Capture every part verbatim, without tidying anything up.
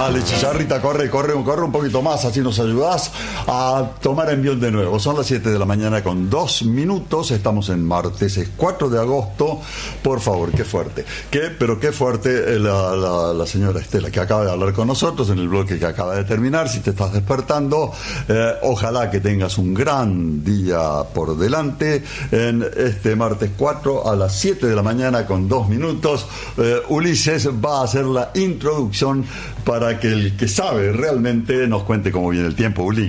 Dale, Chicharrita, corre, corre, corre un poquito más, así nos ayudás a tomar envión de nuevo. Son las siete de la mañana con dos minutos, estamos en martes, es cuatro de agosto. Por favor, qué fuerte. Qué, pero qué fuerte la, la, la señora Estela, que acaba de hablar con nosotros en el bloque que acaba de terminar. Si te estás despertando, eh, ojalá que tengas un gran día por delante en este martes cuatro a las siete de la mañana con dos minutos. Eh, Ulises va a hacer la introducción para que el que sabe realmente nos cuente cómo viene el tiempo. Uli.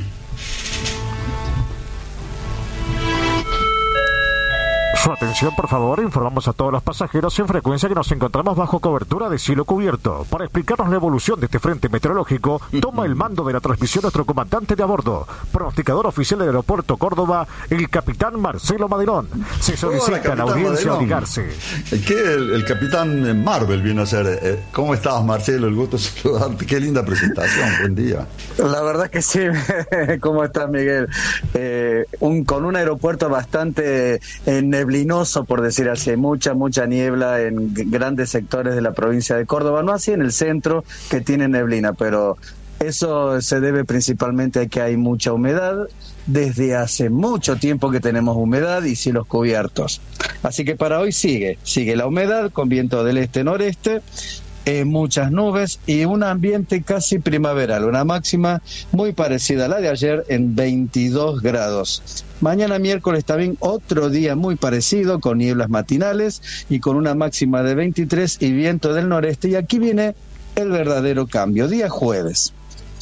Su atención, por favor, informamos a todos los pasajeros en frecuencia que nos encontramos bajo cobertura de cielo cubierto. Para explicarnos la evolución de este frente meteorológico, toma el mando de la transmisión nuestro comandante de a bordo, pronosticador oficial del aeropuerto Córdoba, el capitán Marcelo Madelón. Se solicita a la audiencia obligarse. ¿Qué el, el capitán Marvel viene a hacer? ¿Cómo estás, Marcelo? El gusto de saludarte. Qué linda presentación. Buen día. La verdad que sí. ¿Cómo estás, Miguel? Eh, un, con un aeropuerto bastante eh, neblinoso, por decir así, hay mucha, mucha niebla en grandes sectores de la provincia de Córdoba, no así en el centro que tiene neblina, pero eso se debe principalmente a que hay mucha humedad. Desde hace mucho tiempo que tenemos humedad y cielos cubiertos. Así que para hoy sigue, sigue la humedad con viento del este-noreste, Eh, muchas nubes y un ambiente casi primaveral, una máxima muy parecida a la de ayer en veintidós grados. Mañana miércoles también otro día muy parecido, con nieblas matinales y con una máxima de veintitrés y viento del noreste. Y aquí viene el verdadero cambio, día jueves.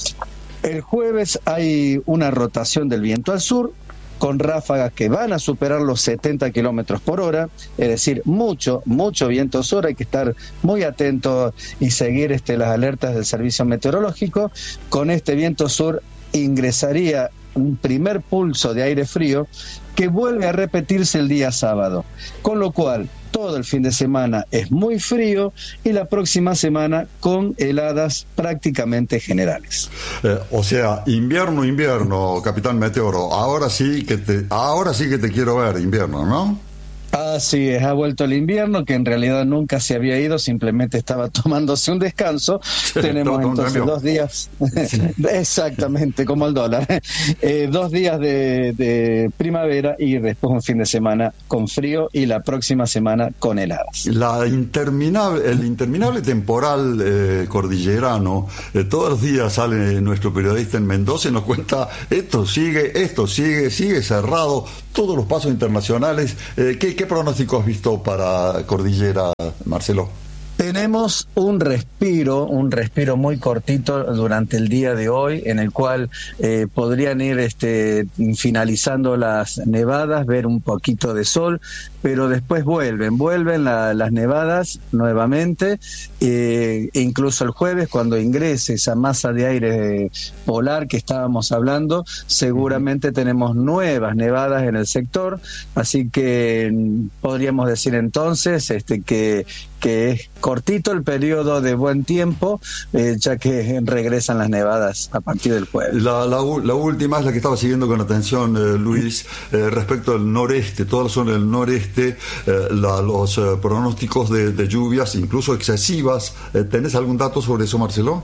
El jueves hay una rotación del viento al sur, con ráfagas que van a superar los setenta kilómetros por hora, es decir, mucho, mucho viento sur. Hay que estar muy atento y seguir este, las alertas del servicio meteorológico. Con este viento sur ingresaría un primer pulso de aire frío que vuelve a repetirse el día sábado, con lo cual todo el fin de semana es muy frío y la próxima semana con heladas prácticamente generales. Eh, o sea, invierno, invierno, Capitán Meteoro. Ahora sí que te, ahora sí que te quiero ver, invierno, ¿no? Así es, ha vuelto el invierno, que en realidad nunca se había ido, simplemente estaba tomándose un descanso. Sí, tenemos entonces dos días, sí. Exactamente, como el dólar, eh, dos días de, de primavera y después un fin de semana con frío y la próxima semana con heladas. La interminable, el interminable temporal eh, cordillerano, eh, todos los días sale nuestro periodista en Mendoza y nos cuenta, esto sigue, esto sigue, sigue cerrado, todos los pasos internacionales. Eh, ¿qué, ¿Qué pronóstico has visto para Cordillera, Marcelo? Tenemos un respiro, un respiro muy cortito durante el día de hoy, en el cual eh, podrían ir este, finalizando las nevadas, ver un poquito de sol, pero después vuelven, vuelven la, las nevadas nuevamente, eh, incluso el jueves, cuando ingrese esa masa de aire polar que estábamos hablando, seguramente tenemos nuevas nevadas en el sector, así que podríamos decir entonces este, que, que es cortito el periodo de buen tiempo, eh, ya que regresan las nevadas a partir del jueves. La, la, la última es la que estaba siguiendo con atención, eh, Luis, eh, respecto al noreste, toda la zona del noreste, eh, la, los eh, pronósticos de, de lluvias, incluso excesivas. Eh, ¿Tenés algún dato sobre eso, Marcelo?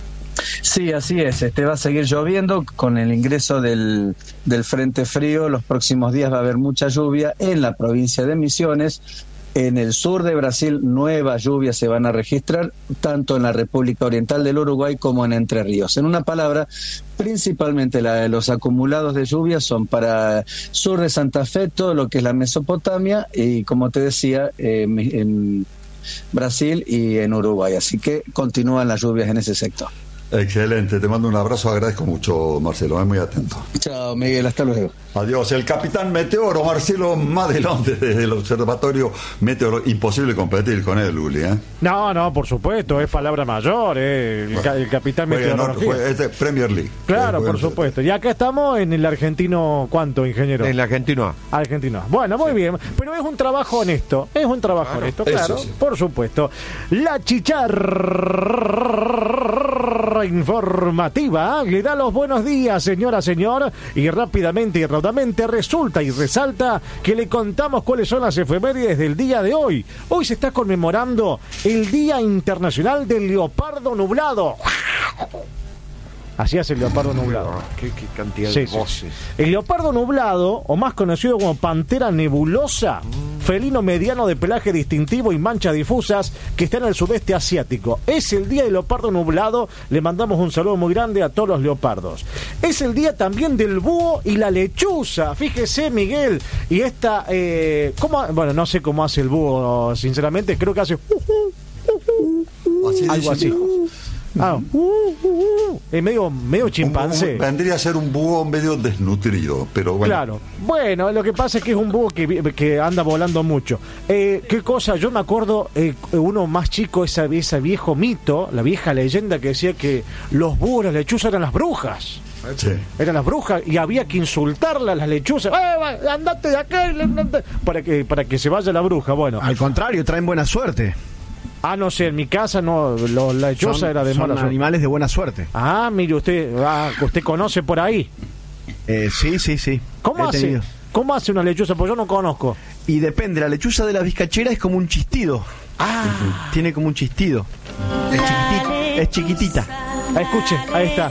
Sí, así es. Este va a seguir lloviendo con el ingreso del, del frente frío. Los próximos días va a haber mucha lluvia en la provincia de Misiones. En el sur de Brasil, nuevas lluvias se van a registrar, tanto en la República Oriental del Uruguay como en Entre Ríos. En una palabra, principalmente la, los acumulados de lluvias son para sur de Santa Fe, todo lo que es la Mesopotamia, y como te decía, eh, en Brasil y en Uruguay. Así que continúan las lluvias en ese sector. Excelente, te mando un abrazo, agradezco mucho, Marcelo, es muy atento. Chao, Miguel, hasta luego. Adiós. El capitán Meteoro, Marcelo Madelón, desde el Observatorio Meteoro. Imposible competir con él, Luli, ¿eh? No, no, por supuesto, es palabra mayor, ¿eh? El, bueno, el capitán Meteoro. No, este Premier League. Claro, por supuesto. Y acá estamos en el argentino, ¿cuánto, ingeniero? En el argentino A. Argentino A. Bueno, muy sí. bien. Pero es un trabajo honesto, es un trabajo claro, honesto, claro, sí. por supuesto. La chicharra informativa le da los buenos días, señora, señor, y rápidamente y raudamente resulta y resalta que le contamos cuáles son las efemérides del día de hoy. Hoy se está conmemorando el Día Internacional del Leopardo Nublado. Así hace el leopardo nublado. Qué, qué cantidad Sí, de sí, voces. sí. El leopardo nublado, o más conocido como pantera nebulosa, felino mediano de pelaje distintivo y manchas difusas, que está en el sudeste asiático. Es el día del leopardo nublado. Le mandamos un saludo muy grande a todos los leopardos. Es el día también del búho y la lechuza. Fíjese, Miguel. Y esta, eh, ¿cómo? Bueno, no sé cómo hace el búho, sinceramente. Creo que hace uh, uh, uh, uh, Así algo así. Ah, uh, uh, uh. Es medio, medio chimpancé. Un- vendría a ser un búho medio desnutrido, pero bueno. Claro. Bueno, lo que pasa es que es un búho que, vi- que anda volando mucho. Eh, ¿Qué cosa? Yo me acuerdo, eh, uno más chico, esa, ese viejo mito, la vieja leyenda que decía que los búhos, las lechuzas eran las brujas. Sí. Eran las brujas y había que insultarlas, las lechuzas. ¡Eh, andate de acá! Andate! Para que, para que se vaya la bruja. Bueno. Al contrario, traen buena suerte. Ah, no sé, en mi casa no, lo- la lechuza Son, era de son mala suerte. animales de buena suerte. Ah, mire usted, ah, usted conoce por ahí. Eh, sí, sí, sí. ¿Cómo He hace? tenido. ¿Cómo hace una lechuza? Pues yo no conozco. Y depende, la lechuza de la vizcachera es como un chistido. Ah, Tiene como un chistido. Es chiquitita. Es chiquitita. ah, escuche, ahí está.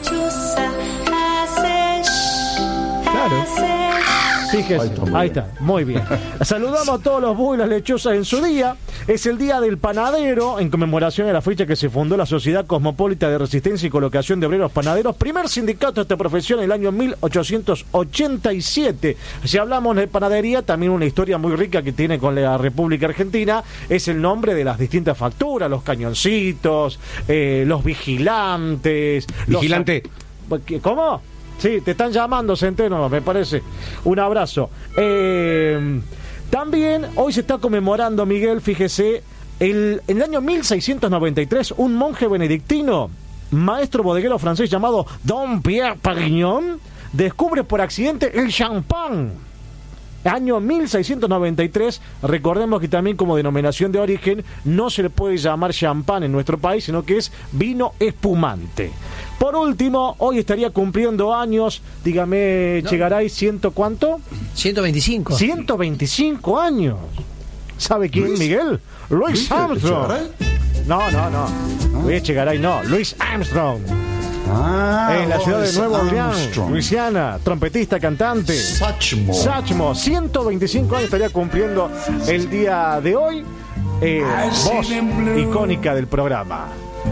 Claro. Fíjese, Ahí está, muy ahí bien. está, muy bien. Saludamos a todos los búhos y las lechuzas en su día. Es el día del panadero, en conmemoración de la fecha que se fundó la Sociedad Cosmopolita de Resistencia y Colocación de Obreros Panaderos, primer sindicato de esta profesión en el año mil ochocientos ochenta y siete. Si hablamos de panadería, también una historia muy rica que tiene con la República Argentina es el nombre de las distintas facturas, los cañoncitos, eh, los vigilantes. los- Vigilante. ¿Cómo? Sí, te están llamando, Centeno, me parece. Un abrazo. Eh, también hoy se está conmemorando, Miguel, fíjese, el, en el año mil seiscientos noventa y tres, un monje benedictino, maestro bodeguero francés llamado Don Pierre Parignon, descubre por accidente el champán. Año mil seiscientos noventa y tres, recordemos que también como denominación de origen no se le puede llamar champán en nuestro país, sino que es vino espumante. Por último, hoy estaría cumpliendo años, dígame, No. Chegaray, ¿ciento cuánto? ciento veinticinco. ciento veinticinco años. ¿Sabe quién, Luis. Miguel? Louis ¿Luis Armstrong. Echegaray? No, no, no. Luis Chegaray, no. Louis Armstrong. Ah, en la ciudad de Louis Nueva Orleans, Armstrong. Luisiana, trompetista, cantante. Satchmo. Satchmo, ciento veinticinco años estaría cumpliendo el día de hoy. Eh, voz icónica del programa.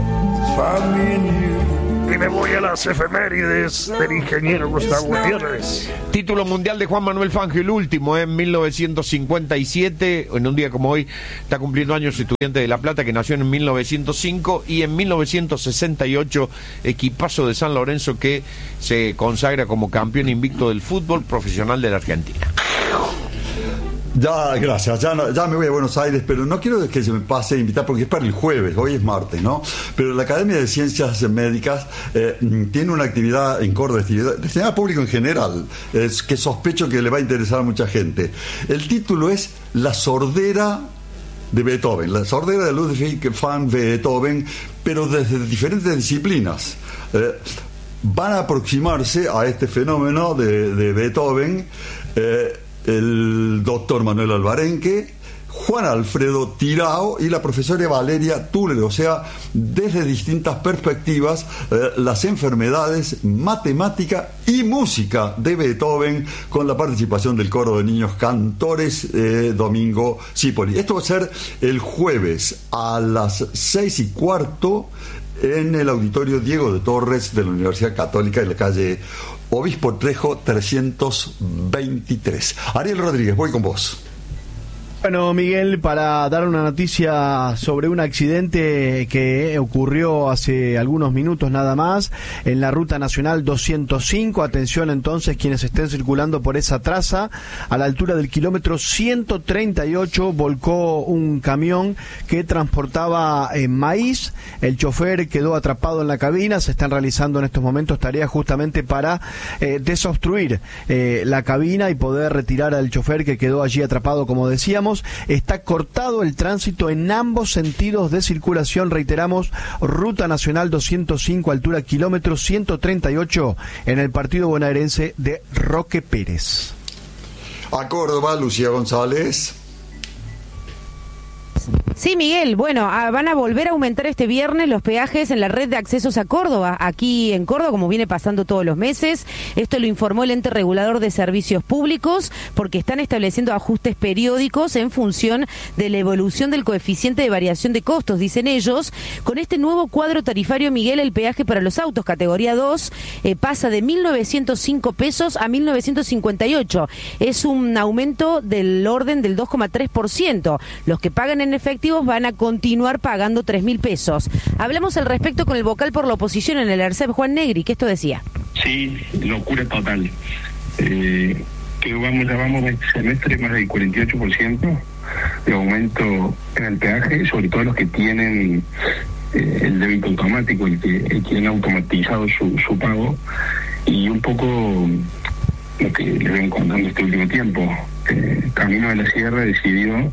Y me voy a las efemérides del ingeniero Gustavo Gutiérrez. Título mundial de Juan Manuel Fangio, el último, ¿eh? En mil novecientos cincuenta y siete, en un día como hoy, está cumpliendo años estudiante de La Plata, que nació en mil novecientos cinco, y en mil novecientos sesenta y ocho, equipazo de San Lorenzo, que se consagra como campeón invicto del fútbol profesional de la Argentina. Ya, gracias, ya, no- ya me voy a Buenos Aires, pero no quiero que se me pase a invitar porque es para el jueves, hoy es martes, ¿no? Pero la Academia de Ciencias Médicas eh, mm, tiene una actividad en Córdoba, actividad destinada al público en general, es, que sospecho que le va a interesar a mucha gente. El título es La sordera de Beethoven, la sordera de Ludwig van Beethoven, pero desde diferentes disciplinas. Eh, van a aproximarse a este fenómeno de, de Beethoven eh, el doctor Manuel Albarenque, Juan Alfredo Tirao y la profesora Valeria Tuller, o sea, desde distintas perspectivas, eh, las enfermedades, matemática y música de Beethoven, con la participación del coro de niños cantores eh, Domingo Cipoli. Esto va a ser el jueves a las seis y cuarto en el auditorio Diego de Torres de la Universidad Católica en la calle Obispo Trejo trescientos veintitrés. Ariel Rodríguez, voy con vos. Bueno, Miguel, para dar una noticia sobre un accidente que ocurrió hace algunos minutos nada más en la Ruta Nacional doscientos cinco. Atención entonces quienes estén circulando por esa traza. A la altura del kilómetro ciento treinta y ocho volcó un camión que transportaba eh, maíz. El chofer quedó atrapado en la cabina. Se están realizando en estos momentos tareas justamente para eh, desobstruir eh, la cabina y poder retirar al chofer que quedó allí atrapado, como decíamos. Está cortado el tránsito en ambos sentidos de circulación. Reiteramos, Ruta Nacional doscientos cinco, altura kilómetro ciento treinta y ocho, en el partido bonaerense de Roque Pérez. A Córdoba, Lucía González. Martínez. Sí, Miguel, bueno, a, van a volver a aumentar este viernes los peajes en la red de accesos a Córdoba, aquí en Córdoba, como viene pasando todos los meses. Esto lo informó el ente regulador de servicios públicos, porque están estableciendo ajustes periódicos en función de la evolución del coeficiente de variación de costos, dicen ellos. Con este nuevo cuadro tarifario, Miguel, el peaje para los autos categoría dos eh, pasa de mil novecientos cinco pesos a mil novecientos cincuenta y ocho. Es un aumento del orden del dos coma tres por ciento. Los que pagan en efectivo van a continuar pagando tres mil pesos. Hablamos al respecto con el vocal por la oposición en el ERCEP, Juan Negri, que esto decía. Sí, locura total. Eh, que vamos, ya vamos este semestre más del cuarenta y ocho por ciento de aumento en el peaje, sobre todo los que tienen eh, el débito automático, el que, el que han automatizado su, su pago, y un poco lo que les vengo contando este último tiempo. Eh, Camino de la Sierra decidió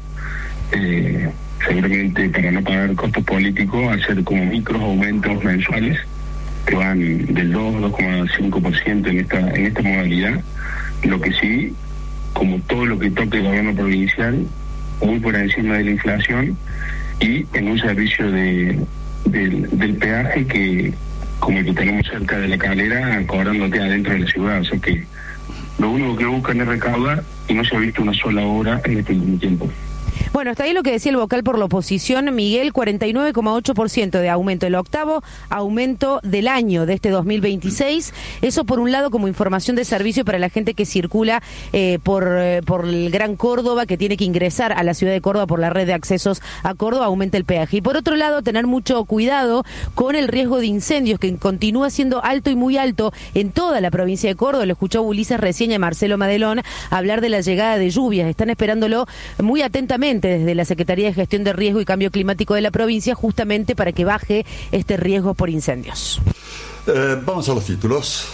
eh, seguramente para no pagar costos políticos, hacer como micros aumentos mensuales que van del dos, dos coma cinco por ciento en esta en esta modalidad. Lo que sí, como todo lo que toque el gobierno provincial, muy por encima de la inflación y en un servicio de del, del peaje que como el que tenemos cerca de la Calera, cobrándote adentro de la ciudad. O sea que lo único que buscan es recaudar y no se ha visto una sola obra en este último tiempo. Bueno, está ahí lo que decía el vocal por la oposición, Miguel, cuarenta y nueve coma ocho por ciento de aumento, el octavo aumento del año de este dos mil veintiséis. Eso por un lado como información de servicio para la gente que circula eh, por, eh, por el Gran Córdoba, que tiene que ingresar a la ciudad de Córdoba por la red de accesos a Córdoba, aumenta el peaje. Y por otro lado, tener mucho cuidado con el riesgo de incendios, que continúa siendo alto y muy alto en toda la provincia de Córdoba. Lo escuchó Ulises recién y a Marcelo Madelón hablar de la llegada de lluvias. Están esperándolo muy atentamente desde la Secretaría de Gestión de Riesgo y Cambio Climático de la provincia, justamente para que baje este riesgo por incendios. Eh, vamos a los títulos.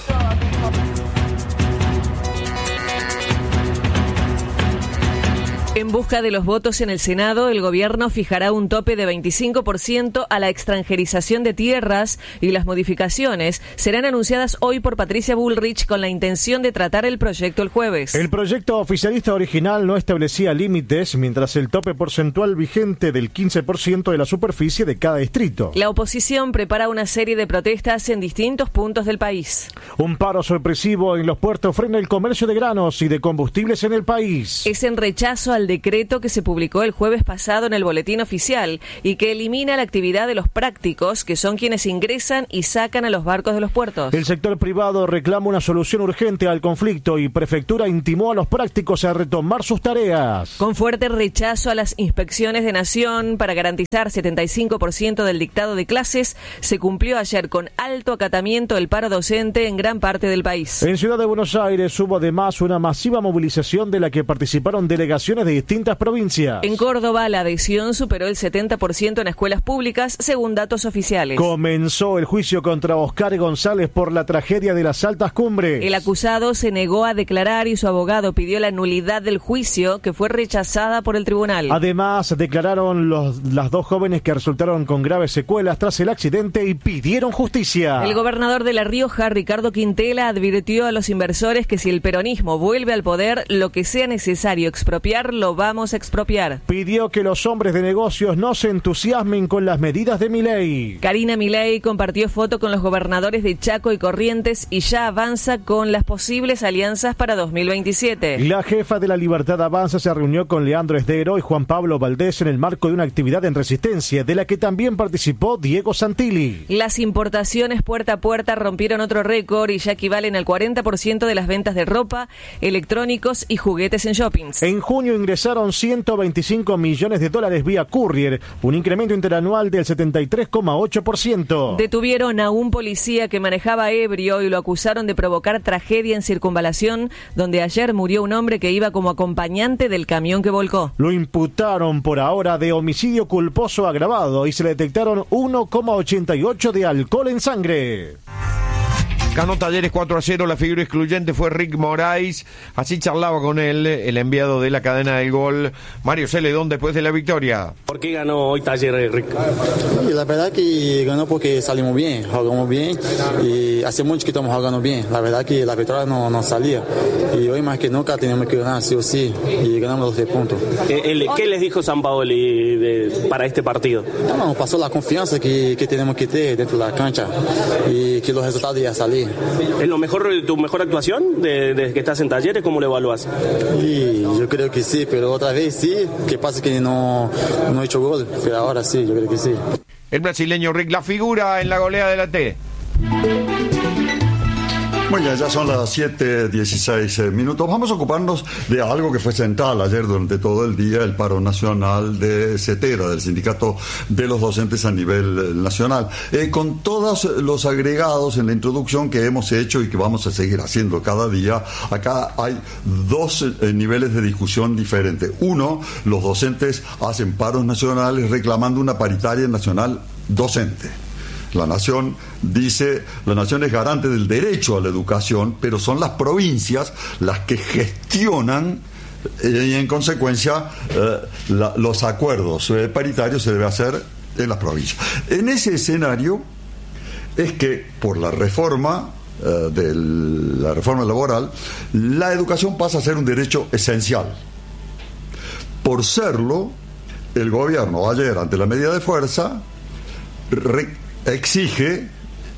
En busca de los votos en el Senado, el gobierno fijará un tope de veinticinco por ciento a la extranjerización de tierras y las modificaciones serán anunciadas hoy por Patricia Bullrich con la intención de tratar el proyecto el jueves. El proyecto oficialista original no establecía límites, mientras el tope porcentual vigente del quince por ciento de la superficie de cada distrito. La oposición prepara una serie de protestas en distintos puntos del país. Un paro sorpresivo en los puertos frena el comercio de granos y de combustibles en el país. Es en rechazo al decreto que se publicó el jueves pasado en el Boletín Oficial y que elimina la actividad de los prácticos, que son quienes ingresan y sacan a los barcos de los puertos. El sector privado reclama una solución urgente al conflicto y Prefectura intimó a los prácticos a retomar sus tareas. Con fuerte rechazo a las inspecciones de Nación para garantizar setenta y cinco por ciento del dictado de clases, se cumplió ayer con alto acatamiento el paro docente en gran parte del país. En Ciudad de Buenos Aires hubo además una masiva movilización de la que participaron delegaciones de distintas provincias. En Córdoba, la adhesión superó el setenta por ciento en escuelas públicas, según datos oficiales. Comenzó el juicio contra Oscar González por la tragedia de las Altas Cumbres. El acusado se negó a declarar y su abogado pidió la nulidad del juicio, que fue rechazada por el tribunal. Además, declararon los, las dos jóvenes que resultaron con graves secuelas tras el accidente y pidieron justicia. El gobernador de La Rioja, Ricardo Quintela, advirtió a los inversores que si el peronismo vuelve al poder, lo que sea necesario expropiar, lo vamos a expropiar. Pidió que los hombres de negocios no se entusiasmen con las medidas de Milei. Karina Milei compartió foto con los gobernadores de Chaco y Corrientes y ya avanza con las posibles alianzas para dos mil veintisiete. La jefa de La Libertad Avanza se reunió con Leandro Esdero y Juan Pablo Valdés en el marco de una actividad en Resistencia, de la que también participó Diego Santilli. Las importaciones puerta a puerta rompieron otro récord y ya equivalen al cuarenta por ciento de las ventas de ropa, electrónicos y juguetes en shoppings. En junio ingresaron ciento veinticinco millones de dólares vía courier, un incremento interanual del setenta y tres coma ocho por ciento. Detuvieron a un policía que manejaba ebrio y lo acusaron de provocar tragedia en Circunvalación, donde ayer murió un hombre que iba como acompañante del camión que volcó. Lo imputaron por ahora de homicidio culposo agravado y se le detectaron uno coma ochenta y ocho de alcohol en sangre. Ganó Talleres cuatro a cero, la figura excluyente fue Rick Moraes, así charlaba con él el enviado de la cadena del gol, Mario Celedón, después de la victoria. ¿Por qué ganó hoy Talleres, Rick? Y la verdad que ganó porque salimos bien, jugamos bien y hace mucho que estamos jugando bien, la verdad que la victoria no, no salía y hoy más que nunca tenemos que ganar sí o sí y ganamos los diez puntos. ¿Qué, qué les dijo Sampaoli de, para este partido? No, nos pasó la confianza que, que tenemos que tener dentro de la cancha y que los resultados iban a salir. ¿Es lo mejor, tu mejor actuación desde de que estás en Talleres? ¿Cómo lo evalúas? Y yo creo que sí, pero otra vez sí, que pasa que no, no he hecho gol, pero ahora sí, yo creo que sí. El brasileño Rick, la figura en la golea de la T. Muy bien, ya son las siete dieciséis minutos. Vamos a ocuparnos de algo que fue central ayer durante todo el día, el paro nacional de CETERA, del Sindicato de los Docentes a nivel nacional. Eh, con todos los agregados en la introducción que hemos hecho y que vamos a seguir haciendo cada día, acá hay dos eh, niveles de discusión diferentes. Uno, los docentes hacen paros nacionales reclamando una paritaria nacional docente. La nación dice, la nación es garante del derecho a la educación, pero son las provincias las que gestionan eh, y en consecuencia eh, la, los acuerdos eh, paritarios se debe hacer en las provincias. En ese escenario es que por la reforma eh, de la reforma laboral, la educación pasa a ser un derecho esencial. Por serlo, el gobierno ayer, ante la medida de fuerza, re- exige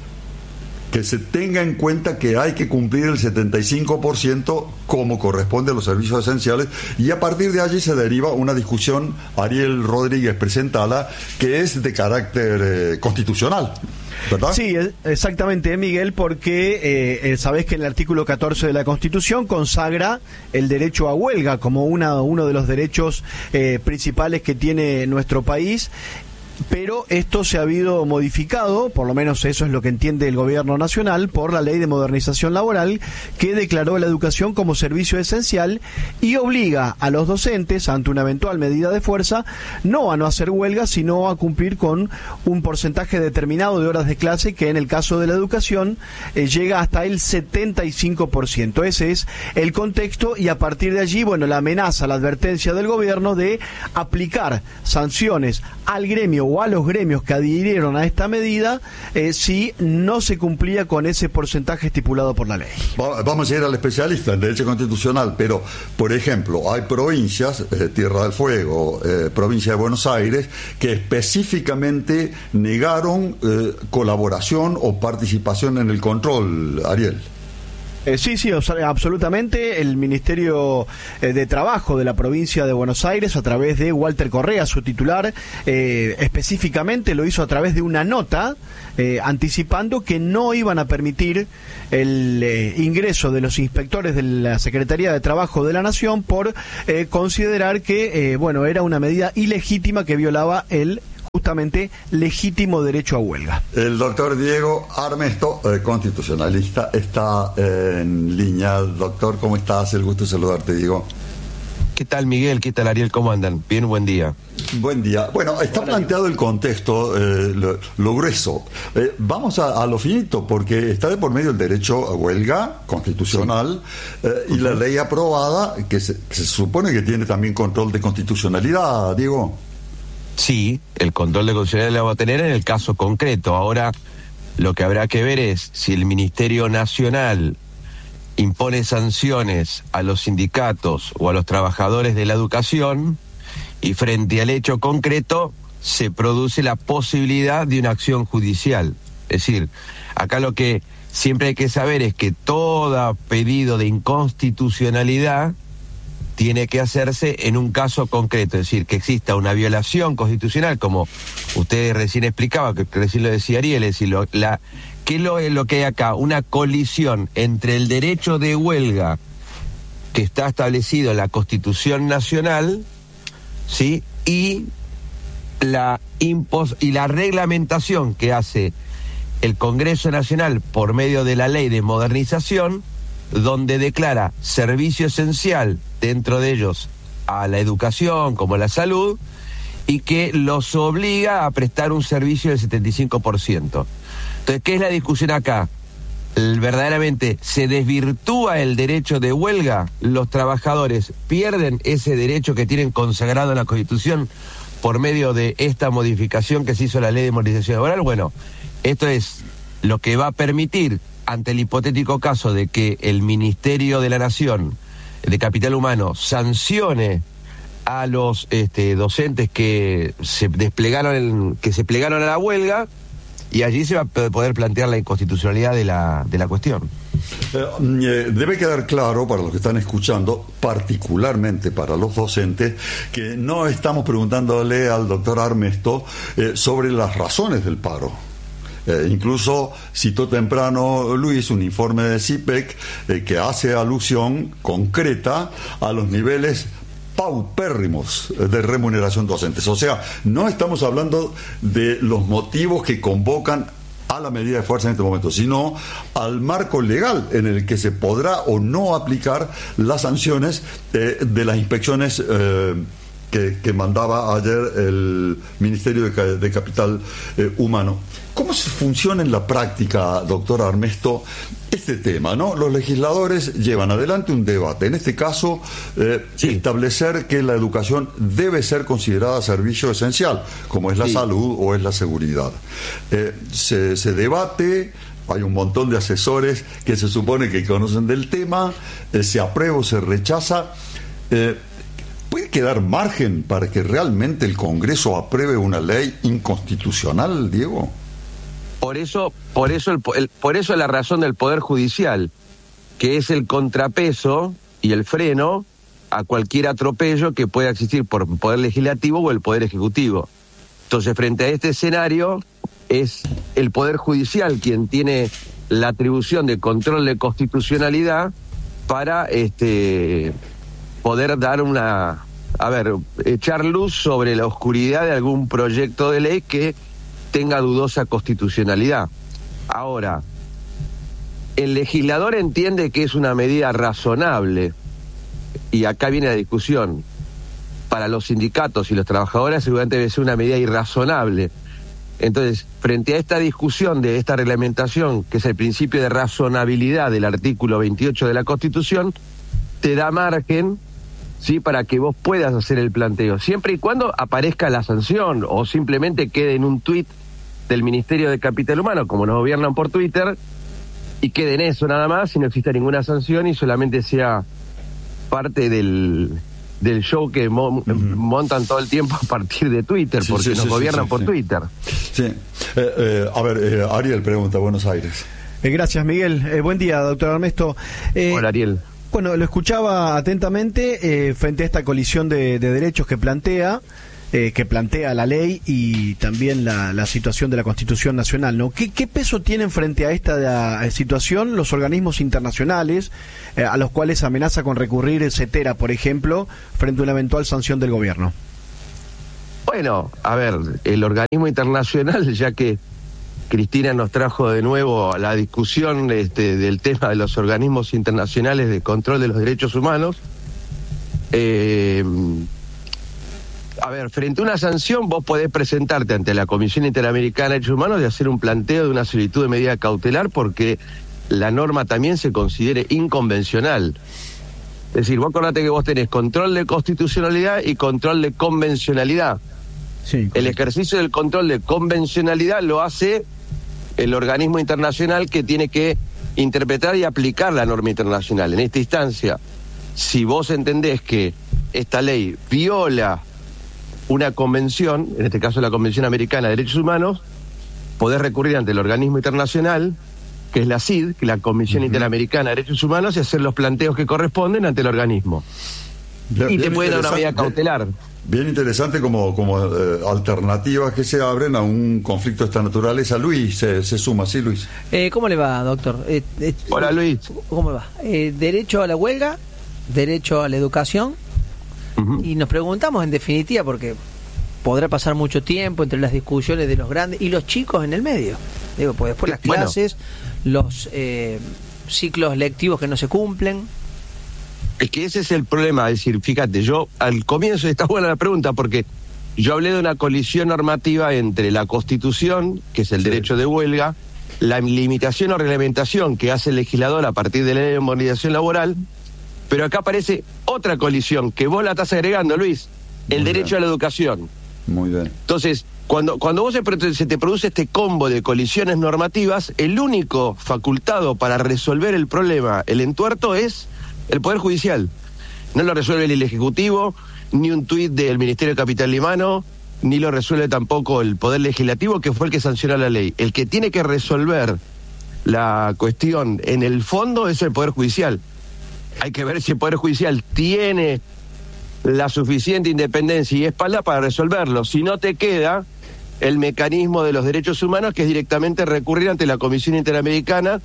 que se tenga en cuenta que hay que cumplir el setenta y cinco por ciento como corresponde a los servicios esenciales, y a partir de allí se deriva una discusión, Ariel Rodríguez, presentala, que es de carácter eh, constitucional, ¿verdad? Sí, exactamente, Miguel, porque eh, sabés que en el artículo catorce de la Constitución consagra el derecho a huelga como una, uno de los derechos eh, principales que tiene nuestro país. Pero esto se ha habido modificado, por lo menos eso es lo que entiende el gobierno nacional, por la Ley de Modernización Laboral, que declaró la educación como servicio esencial y obliga a los docentes, ante una eventual medida de fuerza, no a no hacer huelga, sino a cumplir con un porcentaje determinado de horas de clase, que en el caso de la educación eh, llega hasta el setenta y cinco por ciento. Ese es el contexto, y a partir de allí, bueno, la amenaza, la advertencia del gobierno de aplicar sanciones al gremio o a los gremios que adhirieron a esta medida eh, si no se cumplía con ese porcentaje estipulado por la ley. Vamos a ir al especialista en derecho constitucional, pero por ejemplo hay provincias, eh, Tierra del Fuego, eh, provincia de Buenos Aires, que específicamente negaron eh, colaboración o participación en el control, Ariel. Eh, sí, sí, absolutamente. El Ministerio eh, de Trabajo de la provincia de Buenos Aires, a través de Walter Correa, su titular, eh, específicamente lo hizo a través de una nota eh, anticipando que no iban a permitir el eh, ingreso de los inspectores de la Secretaría de Trabajo de la Nación por eh, considerar que, eh, bueno, era una medida ilegítima que violaba el justamente legítimo derecho a huelga. El doctor Diego Armesto, eh, constitucionalista, está eh, en línea. Doctor, ¿cómo estás? El gusto de saludarte, Diego. ¿Qué tal, Miguel? ¿Qué tal, Ariel? ¿Cómo andan? Bien, buen día. Buen día. Bueno, está planteado el contexto, eh, lo, lo grueso. Eh, vamos a, a lo finito, porque está de por medio el derecho a huelga constitucional, sí. eh, y uh-huh. la ley aprobada, que se, que se supone que tiene también control de constitucionalidad, Diego. Sí, el control de constitucionalidad lo va a tener en el caso concreto. Ahora, lo que habrá que ver es si el Ministerio Nacional impone sanciones a los sindicatos o a los trabajadores de la educación, y frente al hecho concreto se produce la posibilidad de una acción judicial. Es decir, acá lo que siempre hay que saber es que todo pedido de inconstitucionalidad tiene que hacerse en un caso concreto, es decir, que exista una violación constitucional, como usted recién explicaba, que recién lo decía Ariel, es decir, lo, la, ¿qué es lo, lo que hay acá? Una colisión entre el derecho de huelga que está establecido en la Constitución Nacional, ¿sí?, y la impos y la reglamentación que hace el Congreso Nacional por medio de la Ley de Modernización, donde declara servicio esencial, dentro de ellos a la educación como la salud, y que los obliga a prestar un servicio del setenta y cinco por ciento. Entonces, ¿qué es la discusión acá? verdaderamente se desvirtúa el derecho de huelga, los trabajadores pierden ese derecho que tienen consagrado en la Constitución por medio de esta modificación que se hizo a la Ley de Movilización Laboral. Bueno, esto es lo que va a permitir, ante el hipotético caso de que el Ministerio de la Nación de Capital Humano sancione a los este, docentes que se desplegaron en, que se plegaron a la huelga, y allí se va a poder plantear la inconstitucionalidad de la, de la cuestión. Eh, debe quedar claro para los que están escuchando, particularmente para los docentes, que no estamos preguntándole al doctor Armesto eh, sobre las razones del paro. Eh, incluso citó temprano Luis un informe de CIPEC eh, que hace alusión concreta a los niveles paupérrimos de remuneración docentes. O sea, no estamos hablando de los motivos que convocan a la medida de fuerza en este momento, sino al marco legal en el que se podrá o no aplicar las sanciones eh, de las inspecciones eh, que, que mandaba ayer el Ministerio de, de Capital eh, Humano. ¿Cómo se funciona en la práctica, doctor Armesto, este tema, ¿no? Los legisladores llevan adelante un debate, en este caso, eh, sí. establecer que la educación debe ser considerada servicio esencial, como es la sí. salud o es la seguridad. Eh, se, se debate, hay un montón de asesores que se supone que conocen del tema, eh, se aprueba o se rechaza. Eh, ¿Puede quedar margen para que realmente el Congreso apruebe una ley inconstitucional, Diego? Por eso, por eso, el, el, por eso la razón del Poder Judicial, que es el contrapeso y el freno a cualquier atropello que pueda existir por el Poder Legislativo o el Poder Ejecutivo. Entonces, frente a este escenario, es el Poder Judicial quien tiene la atribución de control de constitucionalidad para este poder dar una, a ver, echar luz sobre la oscuridad de algún proyecto de ley que tenga dudosa constitucionalidad. Ahora, el legislador entiende que es una medida razonable, y acá viene la discusión. Para los sindicatos y los trabajadores seguramente debe ser una medida irrazonable. Entonces, frente a esta discusión de esta reglamentación, que es el principio de razonabilidad del artículo veintiocho de la Constitución, te da margen, sí, para que vos puedas hacer el planteo, siempre y cuando aparezca la sanción o simplemente quede en un tuit del Ministerio de Capital Humano, como nos gobiernan por Twitter, y quede en eso nada más, y no exista ninguna sanción y solamente sea parte del, del show que mo uh-huh. montan todo el tiempo a partir de Twitter, sí, porque sí, nos sí, gobiernan sí, por sí. Twitter. Sí. Eh, eh, a ver, eh, Ariel pregunta, Buenos Aires. Eh, gracias, Miguel. Eh, buen día, doctor Armesto. Eh, Hola, Ariel. Bueno, lo escuchaba atentamente eh, frente a esta colisión de, de derechos que plantea, eh, que plantea la ley y también la, la situación de la Constitución Nacional, ¿no? ¿Qué, qué peso tienen frente a esta la, situación los organismos internacionales eh, a los cuales amenaza con recurrir CETERA, por ejemplo, frente a una eventual sanción del gobierno? Bueno, a ver, el organismo internacional, ya que Cristina nos trajo de nuevo a la discusión este, del tema de los organismos internacionales de control de los derechos humanos. Eh, a ver, frente a una sanción vos podés presentarte ante la Comisión Interamericana de Derechos Humanos y hacer un planteo de una solicitud de medida cautelar porque la norma también se considere inconvencional. Es decir, vos acordate que vos tenés control de constitucionalidad y control de convencionalidad. Sí, el ejercicio del control de convencionalidad lo hace el organismo internacional que tiene que interpretar y aplicar la norma internacional. En esta instancia, si vos entendés que esta ley viola una convención, en este caso la Convención Americana de Derechos Humanos, podés recurrir ante el organismo internacional, que es la C I D, que es la Comisión uh-huh. Interamericana de Derechos Humanos, y hacer los planteos que corresponden ante el organismo. Bien, y te puede dar una medida cautelar. Bien interesante como, como eh, alternativas que se abren a un conflicto de esta naturaleza. Luis se, se suma, ¿sí, Luis? Eh, ¿Cómo le va, doctor? Eh, eh, Hola, Luis. ¿Cómo le va? Eh, derecho a la huelga, derecho a la educación, uh-huh. y nos preguntamos en definitiva, porque podrá pasar mucho tiempo entre las discusiones de los grandes y los chicos en el medio. Digo, pues después las clases, bueno. los eh, ciclos lectivos que no se cumplen. Es que ese es el problema, es decir, fíjate, yo al comienzo, está buena la pregunta, porque yo hablé de una colisión normativa entre la Constitución, que es el sí. derecho de huelga, la limitación o reglamentación que hace el legislador a partir de la ley de movilización laboral, pero acá aparece otra colisión que vos la estás agregando, Luis, el Muy derecho bien. a la educación. Muy bien. Entonces, cuando, cuando vos se, se te produce este combo de colisiones normativas, el único facultado para resolver el problema, el entuerto, es el Poder Judicial. No lo resuelve ni el Ejecutivo, ni un tuit del Ministerio de Capital Limano, ni lo resuelve tampoco el Poder Legislativo, que fue el que sancionó la ley. El que tiene que resolver la cuestión en el fondo es el Poder Judicial. Hay que ver si el Poder Judicial tiene la suficiente independencia y espalda para resolverlo. Si no, te queda el mecanismo de los derechos humanos, que es directamente recurrir ante la Comisión Interamericana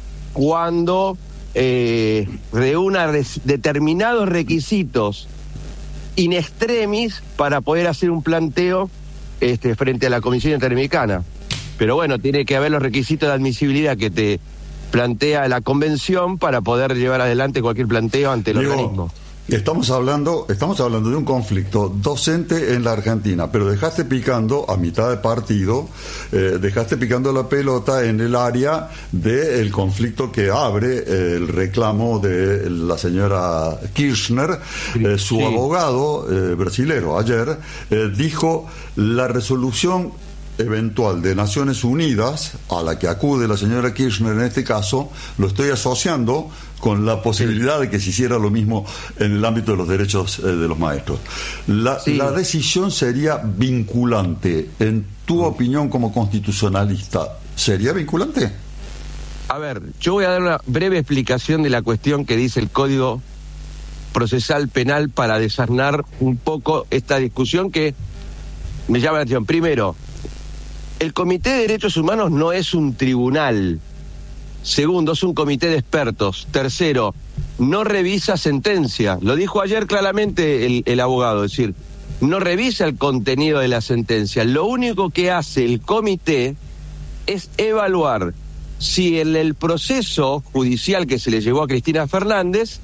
cuando eh, reúna res- determinados requisitos in extremis para poder hacer un planteo este, frente a la Comisión Interamericana. Pero bueno, tiene que haber los requisitos de admisibilidad que te plantea la Convención para poder llevar adelante cualquier planteo ante el Diego, organismo. Estamos hablando, estamos hablando de un conflicto docente en la Argentina, pero dejaste picando a mitad de partido, eh, dejaste picando la pelota en el área del conflicto que abre eh, el reclamo de la señora Kirchner. Eh, su Sí. abogado eh, brasilero ayer eh, dijo: la resolución eventual de Naciones Unidas a la que acude la señora Kirchner en este caso, lo estoy asociando con la posibilidad de que se hiciera lo mismo en el ámbito de los derechos eh, de los maestros. La, Sí. la decisión sería vinculante. En tu opinión como constitucionalista, ¿sería vinculante? A ver, yo voy a dar una breve explicación de la cuestión que dice el Código Procesal Penal para desarnar un poco esta discusión que me llama la atención. Primero, el Comité de Derechos Humanos no es un tribunal. Segundo, es un comité de expertos. Tercero, no revisa sentencia. Lo dijo ayer claramente el, el abogado, es decir, no revisa el contenido de la sentencia. Lo único que hace el comité es evaluar si en el proceso judicial que se le llevó a Cristina Fernández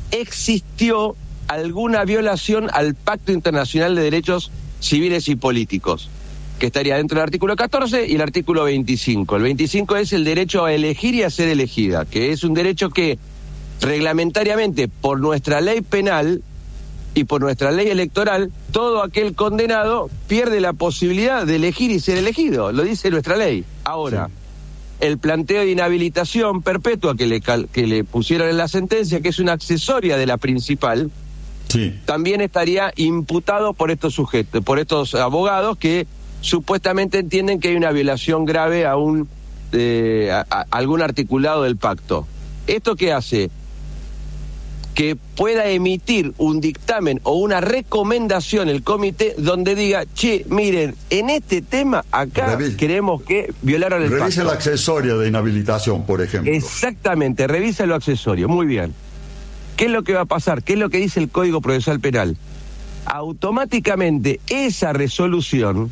existió alguna violación al Pacto Internacional de Derechos Civiles y Políticos, que estaría dentro del artículo catorce y el artículo veinticinco. El veinticinco es el derecho a elegir y a ser elegida, que es un derecho que reglamentariamente por nuestra ley penal y por nuestra ley electoral, todo aquel condenado pierde la posibilidad de elegir y ser elegido, lo dice nuestra ley. Ahora, sí. El planteo de inhabilitación perpetua que le, cal- que le pusieron en la sentencia, que es una accesoria de la principal, sí, también estaría imputado por estos sujetos, por estos abogados que supuestamente entienden que hay una violación grave a, un, eh, a, a algún articulado del pacto. ¿Esto qué hace? Que pueda emitir un dictamen o una recomendación el comité donde diga: che, miren, en este tema acá Revis- creemos que violaron el Revise pacto. la accesoria de inhabilitación, por ejemplo. Exactamente, revisa lo accesorio. Muy bien. ¿Qué es lo que va a pasar? ¿Qué es lo que dice el Código Procesal Penal? Automáticamente esa resolución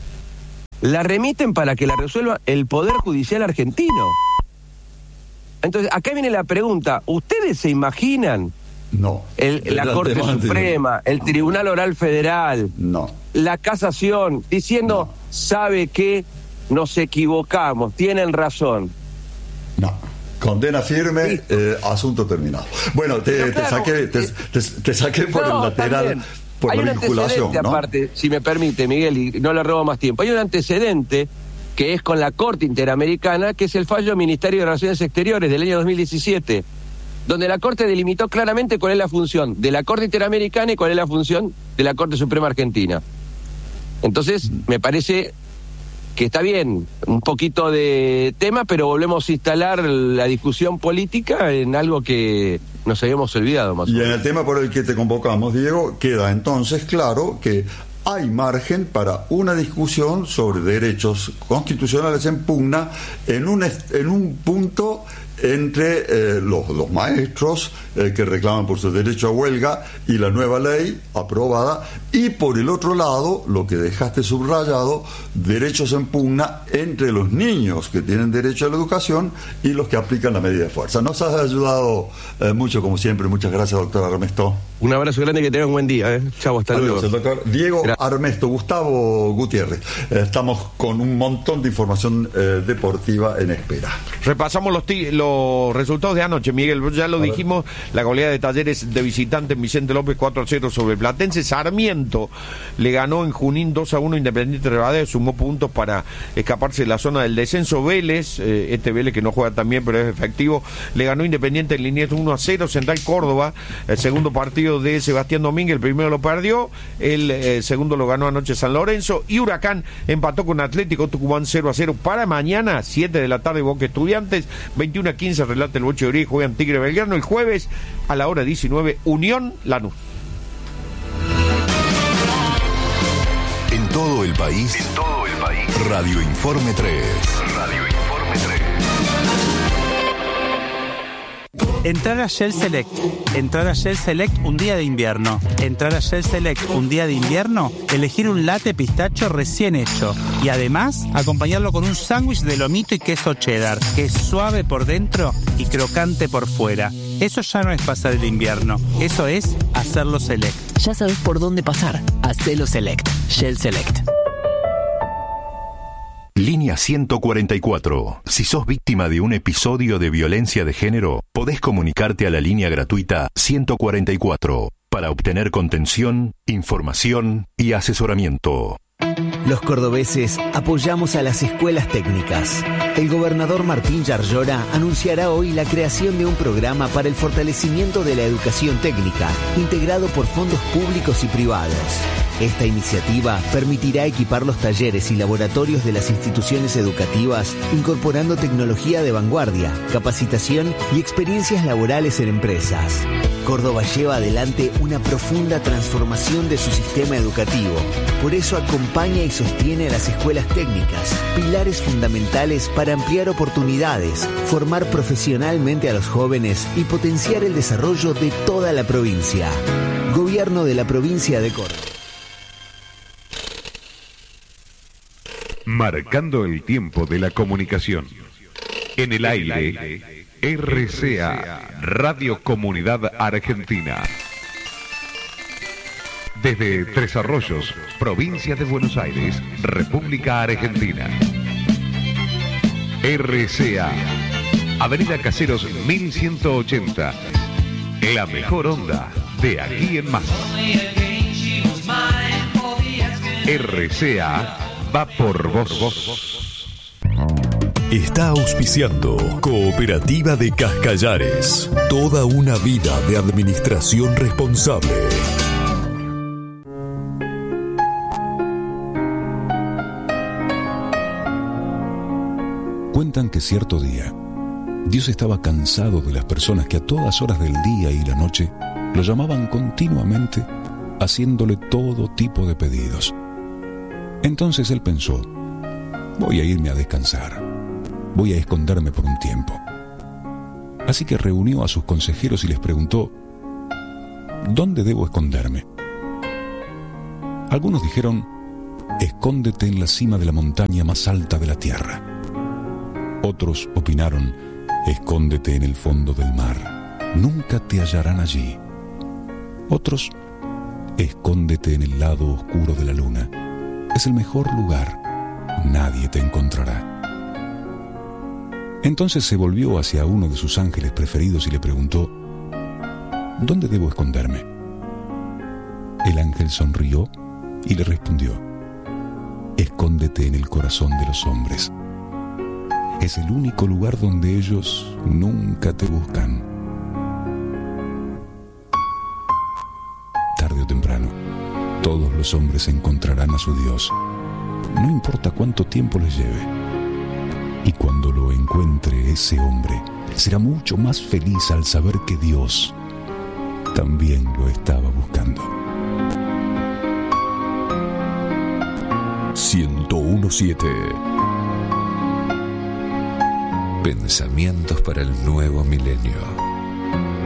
la remiten para que la resuelva el Poder Judicial argentino. Entonces, acá viene la pregunta: ¿ustedes se imaginan No. el, la De Corte antemano, Suprema, el Tribunal Oral Federal, No. la Casación, diciendo: No. sabe que nos equivocamos, tienen razón? No. Condena firme, eh, asunto terminado. Bueno, te, Pero te claro, saqué, te, eh, te- te saqué por No, el lateral, también. por Hay la un vinculación, antecedente ¿no? aparte, si me permite, Miguel, y no le robo más tiempo. Hay un antecedente que es con la Corte Interamericana, que es el fallo del Ministerio de Relaciones Exteriores del año dos mil diecisiete, donde la Corte delimitó claramente cuál es la función de la Corte Interamericana y cuál es la función de la Corte Suprema Argentina. Entonces, me parece que está bien, un poquito de tema, pero volvemos a instalar la discusión política en algo que nos habíamos olvidado más o Y menos. en el tema por el que te convocamos, Diego, queda entonces claro que hay margen para una discusión sobre derechos constitucionales en pugna en un, est- en un punto entre eh, los, los maestros eh, que reclaman por su derecho a huelga y la nueva ley aprobada, y por el otro lado, lo que dejaste subrayado, derechos en pugna entre los niños que tienen derecho a la educación y los que aplican la medida de fuerza. Nos has ayudado eh, mucho, como siempre. Muchas gracias, doctor Armesto. Un abrazo grande, que tengan un buen día. ¿eh? Chau, hasta Adiós, luego. el doctor Diego Gra- Armesto. Gustavo Gutiérrez. Eh, estamos con un montón de información eh, deportiva en espera. Repasamos los, ti- los resultados de anoche, Miguel. Ya lo dijimos, la goleada de Talleres de visitante en Vicente López cuatro a cero sobre Platense. Sarmiento le ganó en Junín dos a uno Independiente Rivadavia, sumó puntos para escaparse de la zona del descenso. Vélez, eh, este Vélez que no juega tan bien pero es efectivo, le ganó Independiente en Liniers uno a cero. Central Córdoba, el segundo partido de Sebastián Domínguez, el primero lo perdió, el eh, segundo lo ganó anoche San Lorenzo, y Huracán empató con Atlético Tucumán cero a cero. Para mañana, siete de la tarde, Boca Estudiantes, veintiuno a quince, relata el Boche de Uribe, juegan Tigre Belgrano. El jueves, a la hora diecinueve, Unión Lanús. En todo el país, en todo el país, Radio Informe tres. Radio Informe tres. Entrar a Shell Select. Entrar a Shell Select un día de invierno. Entrar a Shell Select un día de invierno, elegir un latte pistacho recién hecho. Y además, acompañarlo con un sándwich de lomito y queso cheddar, que es suave por dentro y crocante por fuera. Eso ya no es pasar el invierno, eso es hacerlo Select. Ya sabes por dónde pasar. Hacelo Select. Shell Select. Línea ciento cuarenta y cuatro. Si sos víctima de un episodio de violencia de género, podés comunicarte a la línea gratuita ciento cuarenta y cuatro para obtener contención, información y asesoramiento. Los cordobeses apoyamos a las escuelas técnicas. El gobernador Martín Yarlora anunciará hoy la creación de un programa para el fortalecimiento de la educación técnica, integrado por fondos públicos y privados. Esta iniciativa permitirá equipar los talleres y laboratorios de las instituciones educativas, incorporando tecnología de vanguardia, capacitación y experiencias laborales en empresas. Córdoba lleva adelante una profunda transformación de su sistema educativo. Por eso acompaña y sostiene a las escuelas técnicas, pilares fundamentales para ampliar oportunidades, formar profesionalmente a los jóvenes y potenciar el desarrollo de toda la provincia. Gobierno de la provincia de Córdoba. Marcando el tiempo de la comunicación. En el aire, R C A, Radio Comunidad Argentina. Desde Tres Arroyos, provincia de Buenos Aires, República Argentina. R C A, Avenida Caseros mil ciento ochenta. La mejor onda de aquí en más. R C A va por vos. Está auspiciando Cooperativa de Cascallares. Toda una vida de administración responsable. Cuentan que cierto día, Dios estaba cansado de las personas que a todas horas del día y la noche lo llamaban continuamente, haciéndole todo tipo de pedidos. Entonces él pensó: voy a irme a descansar, voy a esconderme por un tiempo. Así que reunió a sus consejeros y les preguntó: ¿dónde debo esconderme? Algunos dijeron: escóndete en la cima de la montaña más alta de la tierra. Otros opinaron: escóndete en el fondo del mar, nunca te hallarán allí. Otros: escóndete en el lado oscuro de la luna, es el mejor lugar, nadie te encontrará. Entonces se volvió hacia uno de sus ángeles preferidos y le preguntó: ¿dónde debo esconderme? El ángel sonrió y le respondió: escóndete en el corazón de los hombres. Es el único lugar donde ellos nunca te buscan. Tarde o temprano, todos los hombres encontrarán a su Dios, no importa cuánto tiempo les lleve. Y cuando lo encuentre ese hombre, será mucho más feliz al saber que Dios también lo estaba buscando. ciento uno punto siete Pensamientos para el nuevo milenio.